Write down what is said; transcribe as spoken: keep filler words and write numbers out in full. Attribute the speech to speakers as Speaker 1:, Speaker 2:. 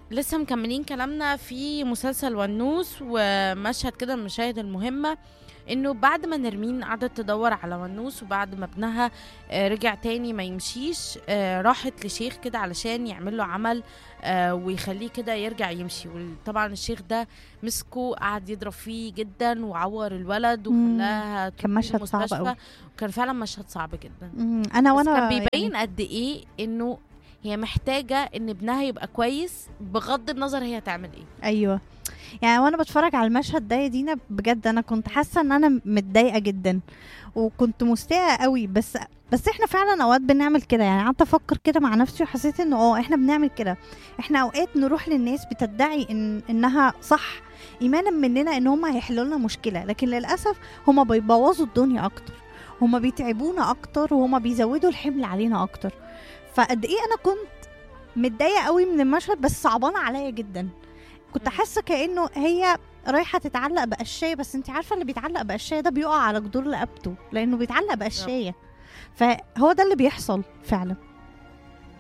Speaker 1: لسه مكملين كلامنا في مسلسل ونوس، ومشهد كده من المشاهد المهمة انه بعد ما نرمين قعدت تدور على ونوس، وبعد ما ابنها آه، رجع تاني ما يمشيش، آه، راحت لشيخ كده علشان يعمل له عمل آه، ويخليه كده يرجع يمشي. وطبعا الشيخ ده مسكه قعد يضرب فيه جدا وعور الولد
Speaker 2: مم.
Speaker 1: وخلاها
Speaker 2: كان
Speaker 1: تروح
Speaker 2: مشهد صعب
Speaker 1: المستشفى.
Speaker 2: قوي.
Speaker 1: وكان فعلا مشهد صعب جدا،
Speaker 2: مم. انا
Speaker 1: بس كان
Speaker 2: وانا يعني
Speaker 1: بيبين قد ايه انه هي محتاجة ان ابنها يبقى كويس بغض النظر هي هتعمل ايه.
Speaker 2: ايوه، يعني وانا بتفرج على المشهد ده يا دينا بجد انا كنت حاسه ان انا متضايقه جدا وكنت مستاءه قوي. بس بس احنا فعلا اوقات بنعمل كده، يعني قعدت افكر كده مع نفسي وحسيت انه اه احنا بنعمل كده. احنا اوقات نروح للناس بتدعي ان انها صح، ايمانا مننا ان هم هيحلوا لنا مشكله، لكن للاسف هم بيبوظوا الدنيا اكتر، هم بيتعبونا اكتر، وهم بيزودوا الحمل علينا اكتر. فقد ايه انا كنت متضايقه قوي من المشهد، بس صعبانه عليا جدا. كنت
Speaker 1: مم.
Speaker 2: حاسه كانه هي رايحه تتعلق بقشايه، بس انت عارفه اللي بيتعلق بقشايه ده بيقع على جدور رقبته لانه بيتعلق
Speaker 1: بالظبط.
Speaker 2: بقشايه. فهو ده اللي بيحصل فعلا.